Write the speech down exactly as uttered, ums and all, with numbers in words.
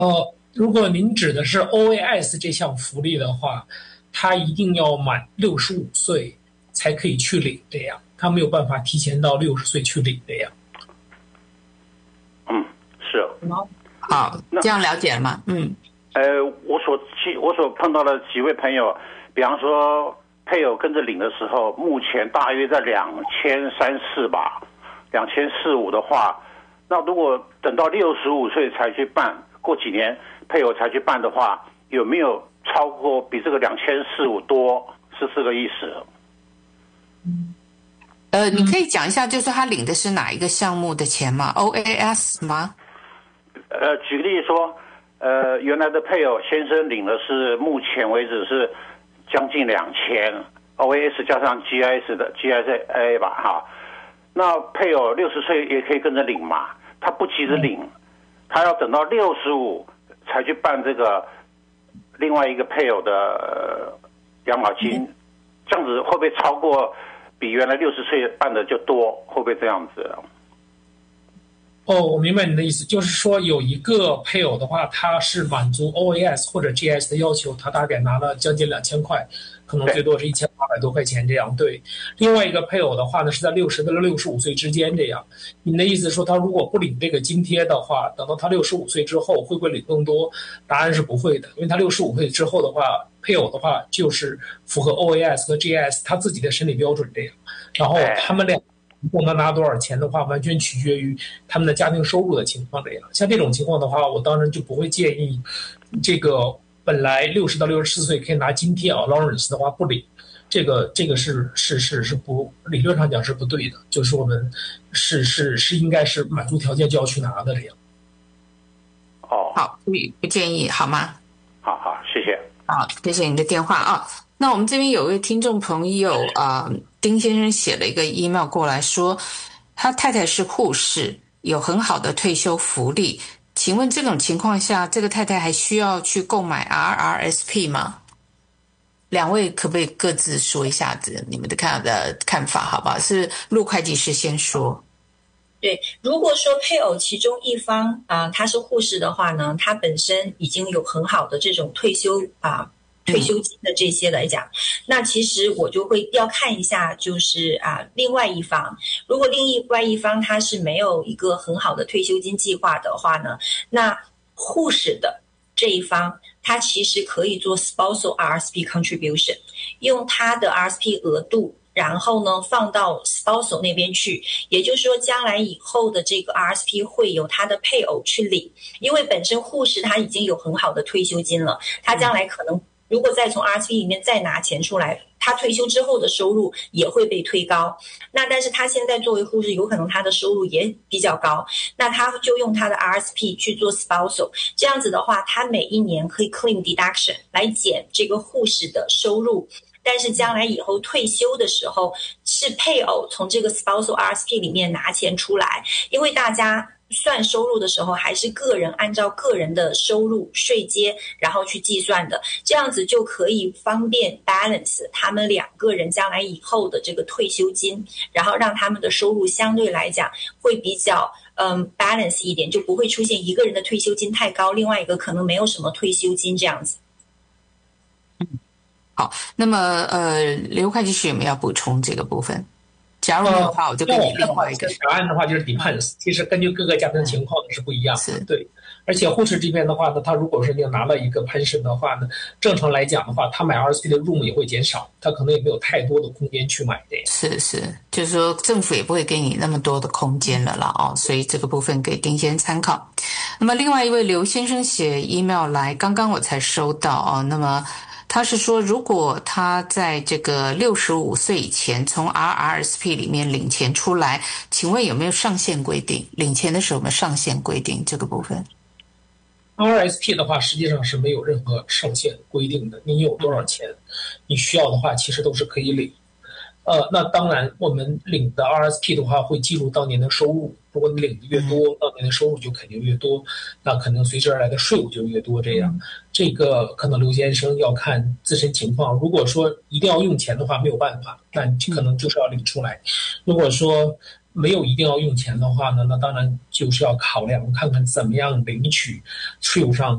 呃，如果您指的是 O A S 这项福利的话，他一定要满六十五岁才可以去领，这样他没有办法提前到六十岁去领这样。 嗯，是。 好，这样了解了吗？嗯。 呃，我所我所碰到的几位朋友，比方说配偶跟着领的时候，目前大约在两千三四吧，两千四五的话，那如果等到六十五岁才去办，过几年配偶才去办的话，有没有超过比这个两千四五多？是这个意思？ 呃，你可以讲一下，就是他领的是哪一个项目的钱吗 ？O A S 吗？ 呃，举个例子说。呃，原来的配偶先生领的是目前为止是将近两千 O A S 加上 G I S 的 G I S A 吧，哈。那配偶六十岁也可以跟着领嘛，他不急着领，他要等到六十五才去办这个另外一个配偶的、呃、养老金，这样子会不会超过比原来六十岁办的就多？会不会这样子？ 哦，我明白你的意思，就是说有一个配偶的话，他是满足 O A S 或者 G S 的要求，他大概拿了将近两千块，可能最多是一千八百多块钱这样。对，另外一个配偶的话呢，是在六十到六十五岁之间这样。您的意思说，他如果不领这个津贴的话，等到他六十五岁之后，会不会领更多？答案是不会的，因为他六十五岁之后的话，配偶的话就是符合 O A S 和 G S 他自己的审理标准这样，然后他们俩。不能拿多少钱的话，完全取决于他们的家庭收入的情况这样。像这种情况的话，我当然就不会建议这个本来六十到六十四岁可以拿津贴 allowance 的话不领，这个这个是是是是不理论上讲是不对的，就是我们是是是应该是满足条件就要去拿的这样。 哦， 好，不不建议好吗？ 好好，谢谢。 好，谢谢你的电话啊。那我们这边有位听众朋友啊、呃，丁先生写了一个 email 过来说，他太太是护士，有很好的退休福利。请问这种情况下，这个太太还需要去购买 R R S P 吗？两位可不可以各自说一下子你们的看的看法，好不好？是陆会计师先说。 对，如果说配偶其中一方啊、呃，他是护士的话呢，他本身已经有很好的这种退休啊。呃退休金的这些来讲，那其实我就会要看一下，就是啊，另外一方，如果另外一方他是没有一个很好的退休金计划的话呢，那护士的这一方，他其实可以做 spousal R S P contribution， 用他的 R S P 额度。然后呢，放到 spousal 那边去，也就是说，将来以后的这个 R S P 会由他的配偶去领，因为本身护士他已经有很好的退休金了，他将来可能。如果再从 R S P 里面再拿钱出来，他退休之后的收入也会被推高。那但是他现在作为护士，有可能他的收入也比较高，那他就用他的 R S P 去做 spousal， 这样子的话，他每一年可以 claim deduction 来减这个护士的收入。但是将来以后退休的时候，是配偶从这个 spousal R S P 里面拿钱出来，因为大家算收入的时候还是个人按照个人的收入税阶然后去计算的，这样子就可以方便 balance 他们两个人将来以后的这个退休金，然后让他们的收入相对来讲会比较嗯 balance 一点，就不会出现一个人的退休金太高，另外一个可能没有什么退休金这样子。 好，那么呃，刘会计师有没有要补充这个部分？假如没有的话，我就给你另外一个答案的话就是 depends， 其实根据各个家庭情况是不一样的。对，而且护士这边的话呢，他如果是你拿了一个 pension 的话呢，正常来讲的话，他买 R S P 的 room 也会减少，他可能也没有太多的空间去买这样。 是是，就是说政府也不会给你那么多的空间了啦哦，所以这个部分给丁先生参考。那么另外一位刘先生写 email 来，刚刚我才收到哦，那么。他是说，如果他在这个六十五岁以前从 R R S P 里面领钱出来，请问有没有上限规定？领钱的时候有没有上限规定这个部分 ？R S P 的话，实际上是没有任何上限规定的。你有多少钱，你需要的话，其实都是可以领。呃，那当然，我们领的 R S P 的话，会记录当年的收入。如果你领的越多，当年的收入就肯定越多，那可能随之而来的税务就越多。这样，这个可能刘先生要看自身情况。如果说一定要用钱的话，没有办法，那可能就是要领出来。如果说没有一定要用钱的话呢，那当然就是要考量看看怎么样领取税务上